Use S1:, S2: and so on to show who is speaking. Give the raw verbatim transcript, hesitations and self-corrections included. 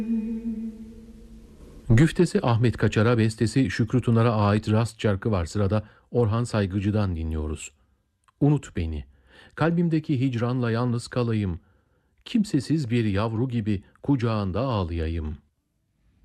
S1: Güftesi Ahmet Kaçar'a, bestesi Şükrü Tunar'a ait Rast şarkı var sırada. Orhan Saygıcı'dan dinliyoruz. Unut beni, kalbimdeki hicranla yalnız kalayım, kimsesiz bir yavru gibi kucağında ağlayayım.